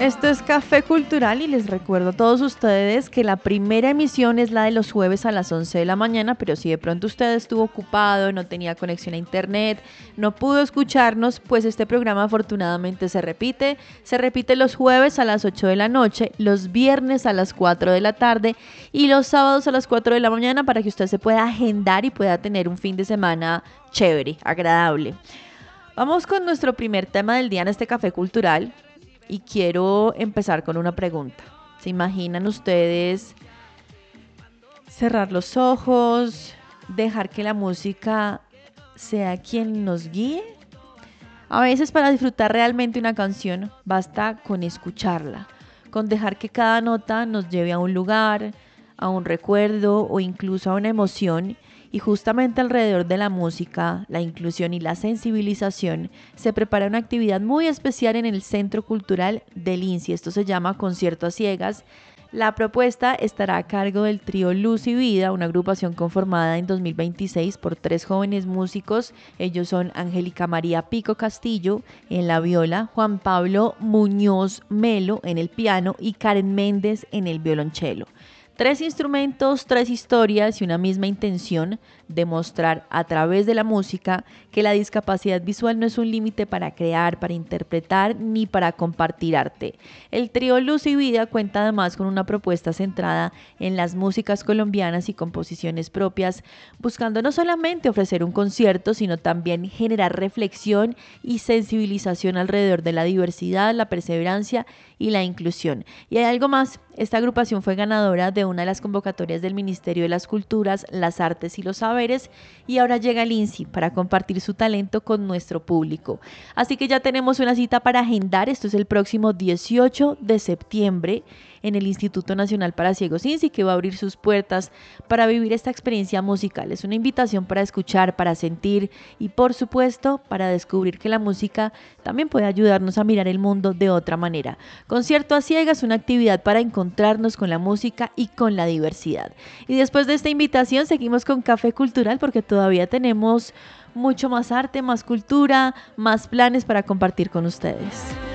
Esto es Café Cultural y les recuerdo a todos ustedes que la primera emisión es la de los jueves a las 11 de la mañana, pero si de pronto usted estuvo ocupado, no tenía conexión a internet, no pudo escucharnos, pues este programa afortunadamente se repite los jueves a las 8 de la noche, los viernes a las 4 de la tarde y los sábados a las 4 de la mañana para que usted se pueda agendar y pueda tener un fin de semana chévere, agradable. Vamos con nuestro primer tema del día en este Café Cultural. Y quiero empezar con una pregunta. ¿Se imaginan ustedes cerrar los ojos, dejar que la música sea quien nos guíe? A veces para disfrutar realmente una canción basta con escucharla, con dejar que cada nota nos lleve a un lugar, a un recuerdo o incluso a una emoción. Y justamente alrededor de la música, la inclusión y la sensibilización se prepara una actividad muy especial en el Centro Cultural del INSI. Esto se llama Concierto a Ciegas. La propuesta estará a cargo del trío Luz y Vida, una agrupación conformada en 2026 por 3 jóvenes músicos. Ellos son Angélica María Pico Castillo en la viola, Juan Pablo Muñoz Melo en el piano y Karen Méndez en el violonchelo. 3 instrumentos, 3 historias y una misma intención de mostrar a través de la música que la discapacidad visual no es un límite para crear, para interpretar ni para compartir arte. El trío Luz y Vida cuenta además con una propuesta centrada en las músicas colombianas y composiciones propias, buscando no solamente ofrecer un concierto, sino también generar reflexión y sensibilización alrededor de la diversidad, la perseverancia y la inclusión. Y hay algo más, esta agrupación fue ganadora de una de las convocatorias del Ministerio de las Culturas, las Artes y los Saberes y ahora llega al INSI para compartir su talento con nuestro público. Así que ya tenemos una cita para agendar, esto es el próximo 18 de septiembre en el Instituto Nacional para Ciegos INSI, que va a abrir sus puertas para vivir esta experiencia musical. Es una invitación para escuchar, para sentir y por supuesto para descubrir que la música también puede ayudarnos a mirar el mundo de otra manera. Concierto a Ciegas, una actividad para encontrarnos con la música y con la diversidad. Y después de esta invitación seguimos con Café Cultural porque todavía tenemos mucho más arte, más cultura, más planes para compartir con ustedes.